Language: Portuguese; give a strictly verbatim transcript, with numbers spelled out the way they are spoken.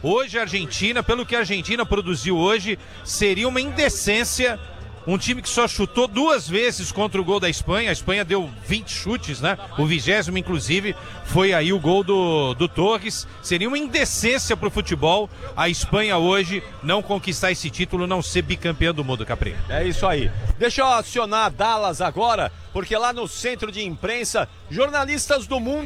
Hoje a Argentina, pelo que a Argentina produziu hoje, seria uma indecência. Um time que só chutou duas vezes contra o gol da Espanha. A Espanha deu vinte chutes, né? O vigésimo, inclusive, foi aí o gol do, do Torres. Seria uma indecência pro futebol a Espanha hoje não conquistar esse título, não ser bicampeã do mundo, Capri. É isso aí. Deixa eu acionar Dallas agora, porque lá no centro de imprensa, jornalistas do mundo